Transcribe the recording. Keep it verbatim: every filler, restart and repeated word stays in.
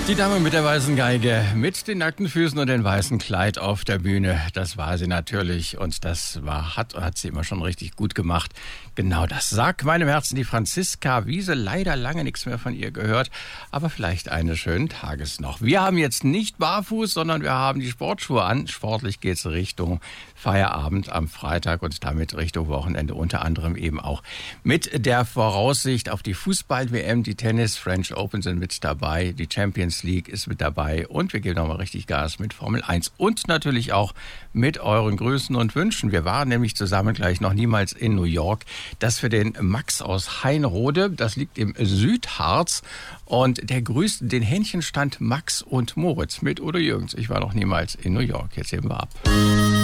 Die Dame mit der weißen Geige, mit den nackten Füßen und dem weißen Kleid auf der Bühne, das war sie natürlich und das war, hat, hat sie immer schon richtig gut gemacht. Genau das sagt meinem Herzen die Franziska Wiese. Leider lange nichts mehr von ihr gehört, aber vielleicht eines schönen Tages noch. Wir haben jetzt nicht barfuß, sondern wir haben die Sportschuhe an. Sportlich geht's Richtung Feierabend am Freitag und damit Richtung Wochenende, unter anderem eben auch mit der Voraussicht auf die Fußball-W M. Die Tennis-French Open sind mit dabei, die Champions League ist mit dabei und wir geben nochmal richtig Gas mit Formel eins und natürlich auch mit euren Grüßen und Wünschen. Wir waren nämlich zusammen gleich noch niemals in New York. Das für den Max aus Heinrode, das liegt im Südharz und der grüßt den Hähnchenstand Max und Moritz mit Udo Jürgens. Ich war noch niemals in New York, jetzt heben wir ab.